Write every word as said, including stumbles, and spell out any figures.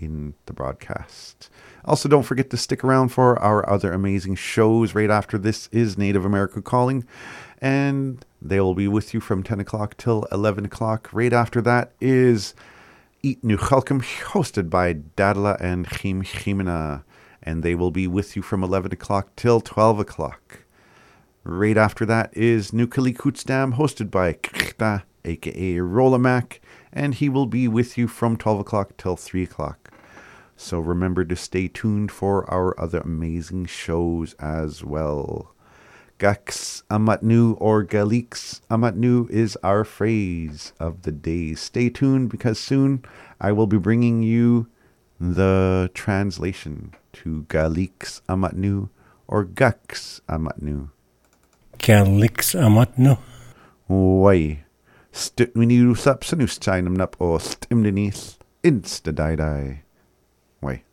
in the broadcast. Also, don't forget to stick around for our other amazing shows. Right after this is Native America Calling, and they will be with you from ten o'clock till eleven o'clock. Right after that is Eat New Chalcum, hosted by Dadla and Chim Chimena, and they will be with you from eleven o'clock till twelve o'clock. Right after that is Nukali Kutsdam, hosted by Kchta, aka Rolamac, and he will be with you from twelve o'clock till three o'clock. So remember to stay tuned for our other amazing shows as well. Gaks Amatnu or Galiks Amatnu is our phrase of the day. Stay tuned because soon I will be bringing you the translation to Galiks Amatnu or Gaks Amatnu. Galiks Amatnu. Why? Stut mini rusap sanus chainam nap o stimdinis insta die die. Why?